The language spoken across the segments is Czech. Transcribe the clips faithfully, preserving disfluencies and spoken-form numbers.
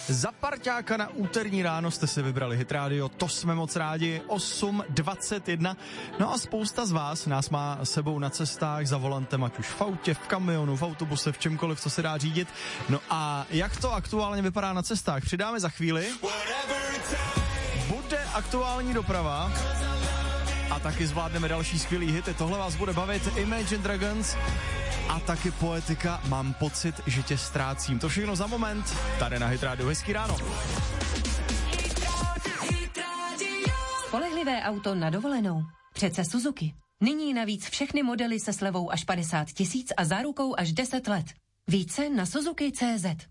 Za parťáka na úterní ráno jste si vybrali Hit Radio, to jsme moc rádi, osm dvacet jedna. No a spousta z vás nás má sebou na cestách za volantem, ať už v autě, v kamionu, v autobuse, v čemkoliv, co se dá řídit. No a jak to aktuálně vypadá na cestách? Přidáme za chvíli. Bude aktuální doprava a taky zvládneme další skvělý hity. Tohle vás bude bavit, Imagine Dragons a taky Poetika, Mám pocit, že tě ztrácím. To všechno za moment, tady na Hit Radio. Hezký ráno. Spolehlivé auto na dovolenou. Přece Suzuki. Nyní navíc všechny modely se slevou až padesát tisíc a zárukou až deset let. Více na Suzuki tečka cé zet.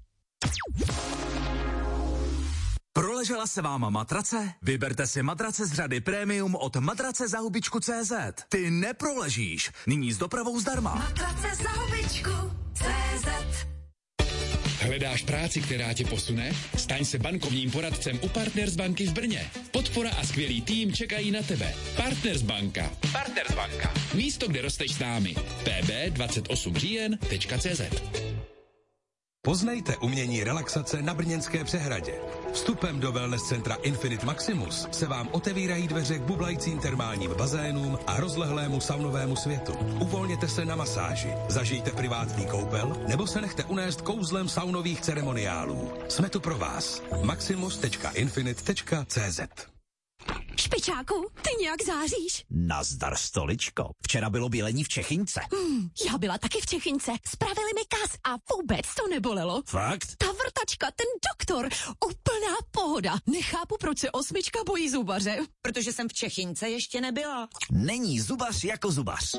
Proležela se váma matrace? Vyberte si matrace z řady Premium od matrace za hubičku tečka cé zet. Ty neproležíš. Nyní s dopravou zdarma. Matrace za hubičku tečka cé zet. Hledáš práci, která tě posune? Staň se bankovním poradcem u Partners banky v Brně. Podpora a skvělý tým čekají na tebe. Partners banka. Partners banka. Místo, kde rosteš s námi. p b dvacet osm říjen tečka cé zet. Poznejte umění relaxace na Brněnské přehradě. Vstupem do wellness centra Infinite Maximus se vám otevírají dveře k bublajícím termálním bazénům a rozlehlému saunovému světu. Uvolněte se na masáži, zažijte privátní koupel nebo se nechte unést kouzlem saunových ceremoniálů. Jsme tu pro vás. maximus tečka infinite tečka cé zet. Špičáku, ty nějak záříš. Nazdar, stoličko. Včera bylo bělení v Čechynce. Hmm, já byla taky v Čechynce. Spravili mi kas a vůbec to nebolelo. Fakt? Ta vrtačka, ten doktor, úplná pohoda. Nechápu, proč se osmička bojí zubaře. Protože jsem v Čechynce ještě nebyla. Není zubař jako zubař.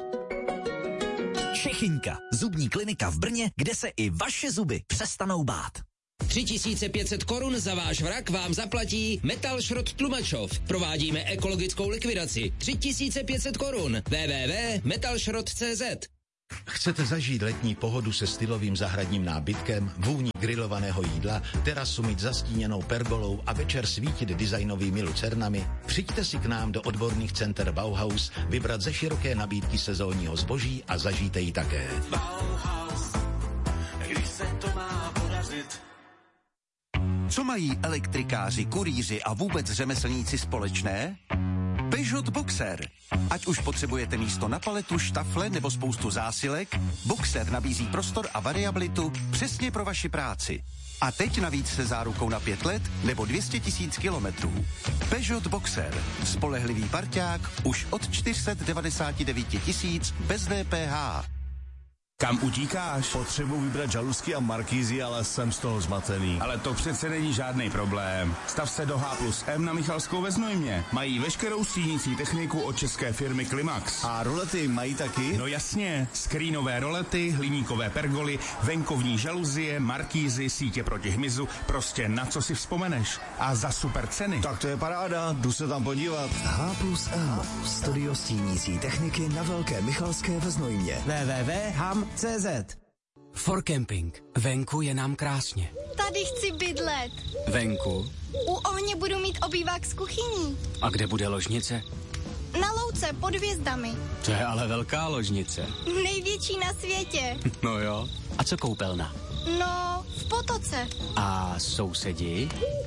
Čechynka, zubní klinika v Brně, kde se i vaše zuby přestanou bát. tři tisíce pět set korun za váš vrak vám zaplatí Metal Šrot Tlumačov. Provádíme ekologickou likvidaci. tři tisíce pět set korun. w w w tečka metalšrot tečka cé zet. Chcete zažít letní pohodu se stylovým zahradním nábytkem, vůní grilovaného jídla, terasu mít zastíněnou pergolou a večer svítit designovými lucernami? Přijďte si k nám do odborných center Bauhaus, vybrat ze široké nabídky sezónního zboží a zažijte ji také. Bauhaus, když se to má podařit. Co mají elektrikáři, kurýři a vůbec řemeslníci společné? Peugeot Boxer. Ať už potřebujete místo na paletu, štafle nebo spoustu zásilek, Boxer nabízí prostor a variabilitu přesně pro vaši práci. A teď navíc se zárukou na pět let nebo dvě stě tisíc kilometrů. Peugeot Boxer. Spolehlivý parťák už od čtyři sta devadesát devět tisíc bez D P H. Kam utíkáš? Potřebuji vybrat žaluzky a markízy, ale jsem z toho zmatený. Ale to přece není žádný problém. Stav se do H plus M na Michalskou ve Znojmě. Mají veškerou stínící techniku od české firmy Klimax. A rolety mají taky? No jasně. Skrínové rolety, hliníkové pergoly, venkovní žaluzie, markízy, sítě proti hmyzu, prostě na co si vzpomeneš. A za super ceny. Tak to je paráda, jdu se tam podívat. H plus M. Studio stínící techniky na Velké Michalské ve Znojmě. w w w tečka ham tečka cé zet. For Camping. Venku je nám krásně. Tady chci bydlet. Venku? U ohně budu mít obývák s kuchyní. A kde bude ložnice? Na louce pod hvězdami. To je ale velká ložnice. Největší na světě. No jo. A co koupelna? No, v potoce. A sousedi?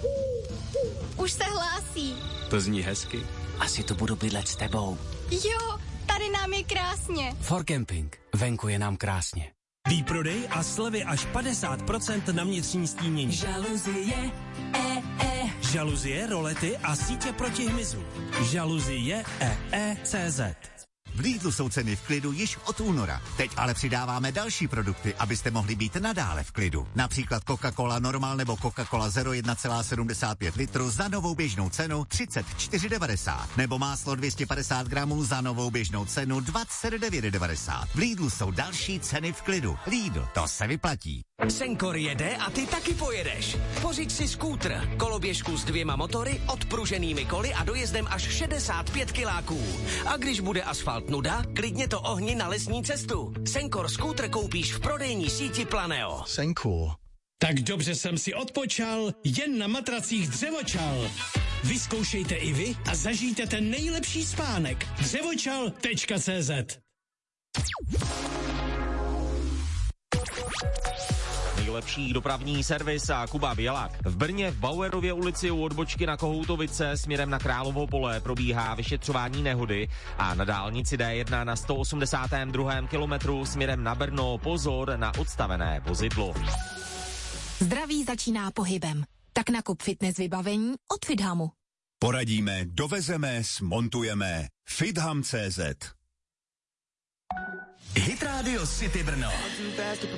Už se hlásí. To zní hezky. Asi to budu bydlet s tebou. Jo, tady nám je krásně. For Camping. Venku je nám krásně. Výprodej a slevy až padesát procent na vnitřní stínění. Žaluzie, e, e. Žaluzie, rolety a sítě proti hmyzu. Žaluzie, e, e, cé zet. V Lidlu jsou ceny v klidu již od února. Teď ale přidáváme další produkty, abyste mohli být nadále v klidu. Například Coca-Cola Normal nebo Coca-Cola Zero jedna celá sedmdesát pět litru za novou běžnou cenu třicet čtyři devadesát. Nebo máslo dvě stě padesát gramů za novou běžnou cenu dvacet devět devadesát. V Lidlu jsou další ceny v klidu. Lidl, to se vyplatí. Senkor jede a ty taky pojedeš. Pořiď si skútr, koloběžku s dvěma motory, odpruženými koly a dojezdem až šedesát pět kiláků. A když bude asfalt nuda, klidně to ohni na lesní cestu. Senkor skútr koupíš v prodejní síti Planeo. Senkor. Tak dobře jsem si odpočal, jen na matracích Dřevočal. Vyzkoušejte i vy a zažijte ten nejlepší spánek. dřevočal tečka cé zet. Nejlepší dopravní servis a Kuba Bělak. V Brně v Bauerově ulici u odbočky na Kohoutovice směrem na Královo pole probíhá vyšetřování nehody a na dálnici D jedna na sto osmdesátém druhém kilometru směrem na Brno pozor na odstavené vozidlo. Zdraví začíná pohybem. Tak nakup fitness vybavení od Fithamu. Poradíme, dovezeme, smontujeme. Fitham tečka cé zet. Hit Radio City Brno.